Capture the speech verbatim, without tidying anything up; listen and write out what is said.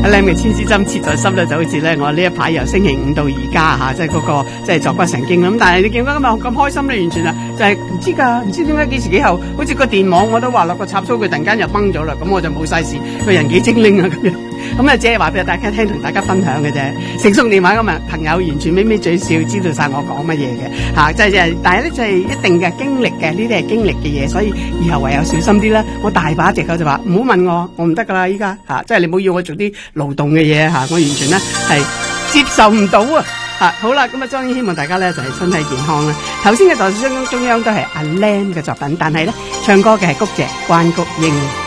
阿 Lam 嘅千絲針切在心咧，就好似咧我呢一排由星期五到而家吓，即係嗰個即係坐骨神經咁。但係你見到今日咁開心咧，完全啊就係唔知噶，唔知點解幾時幾後，好似個電網我都話落個插蘇，佢突然間又崩咗啦，咁我就冇晒事，個人幾精靈啊咁樣。咁啊，只係話俾大家聽，同大家分享嘅啫。成熟電話咁啊，朋友完全咪咪嘴笑，知道晒我講乜嘢嘅吓，即係即係，但係咧就係一定嘅經歷嘅，呢啲係經歷嘅嘢，所以以後唯有小心啲啦。我大把隻狗就話唔好問我，我唔得噶啦，依家吓，即係你唔好要我做啲勞動嘅嘢吓，我完全咧係接受唔到啊吓。好啦，咁啊，當然希望大家咧就係、是、身體健康啦。頭先嘅代表中中央都係阿 Lam 嘅作品，但係咧唱歌嘅係谷姐關菊英。